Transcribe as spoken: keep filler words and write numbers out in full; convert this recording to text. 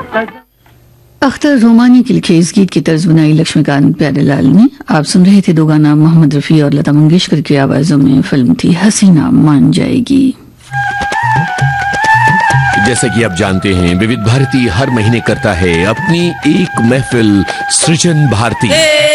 अख्तर रोमानी के लिखे इस गीत की तर्ज बनाई लक्ष्मीकांत प्यारेलाल ने। आप सुन रहे थे दो गाना मोहम्मद रफी और लता मंगेशकर की आवाजों में। फिल्म थी हसीना मान जाएगी। जैसे कि आप जानते हैं, विविध भारती हर महीने करता है अपनी एक महफिल सृजन भारती।